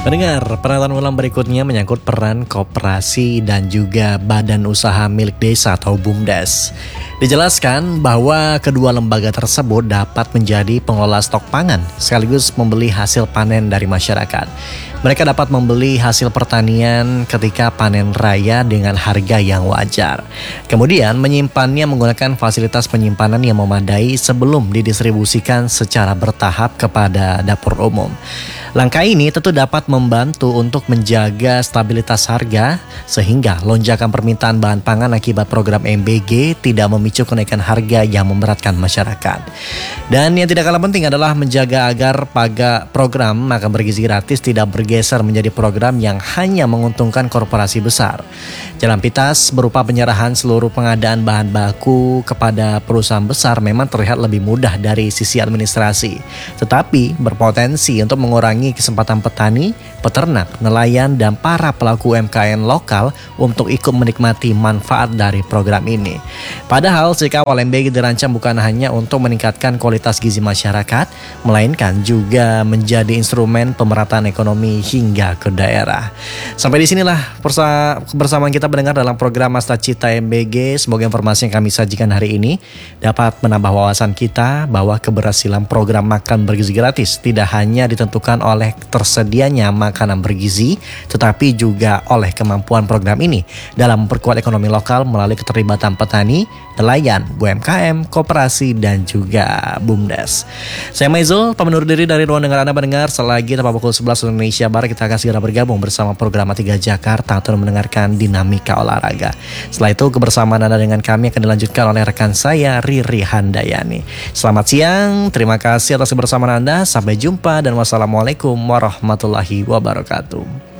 Pendengar, pernyataan ulang berikutnya menyangkut peran koperasi dan juga badan usaha milik desa atau BUMDes. Dijelaskan bahwa kedua lembaga tersebut dapat menjadi pengelola stok pangan sekaligus membeli hasil panen dari masyarakat. Mereka dapat membeli hasil pertanian ketika panen raya dengan harga yang wajar. Kemudian menyimpannya menggunakan fasilitas penyimpanan yang memadai sebelum didistribusikan secara bertahap kepada dapur umum. Langkah ini tentu dapat membantu untuk menjaga stabilitas harga sehingga lonjakan permintaan bahan pangan akibat program MBG tidak memicu kenaikan harga yang memberatkan masyarakat. Dan yang tidak kalah penting adalah menjaga agar program makan bergizi gratis tidak bergeser menjadi program yang hanya menguntungkan korporasi besar. Jalan pintas berupa penyerahan seluruh pengadaan bahan baku kepada perusahaan besar memang terlihat lebih mudah dari sisi administrasi, tetapi berpotensi untuk mengurangi kesempatan petani, peternak, nelayan, dan para pelaku UMKM lokal untuk ikut menikmati manfaat dari program ini. Padahal jika awal MBG dirancang bukan hanya untuk meningkatkan kualitas gizi masyarakat, melainkan juga menjadi instrumen pemerataan ekonomi hingga ke daerah. Sampai di sinilah kebersamaan kita mendengar dalam program Masta Cita MBG. Semoga informasi yang kami sajikan hari ini dapat menambah wawasan kita bahwa keberhasilan program makan bergizi gratis tidak hanya ditentukan oleh tersedianya makanan bergizi, tetapi juga oleh kemampuan program ini dalam memperkuat ekonomi lokal melalui keterlibatan petani, nelayan, UMKM, koperasi, dan juga BUMDes. Saya Maizul, pamit undur diri dari ruang dengar Anda mendengar. Selagi tepat pukul 11 Indonesia Barat, kita akan segera bergabung bersama program A3 Jakarta untuk mendengarkan dinamika olahraga. Setelah itu, kebersamaan Anda dengan kami akan dilanjutkan oleh rekan saya, Riri Handayani. Selamat siang, terima kasih atas kebersamaan Anda. Sampai jumpa dan wassalamualaikum warahmatullahi wabarakatuh.